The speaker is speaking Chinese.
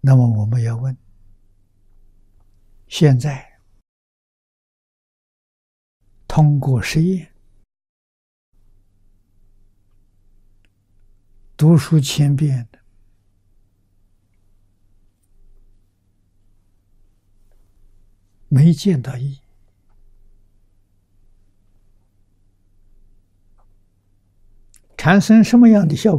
那么我们要问：现在通过实验，读书千遍的，没见到意义，产生什么样的效果？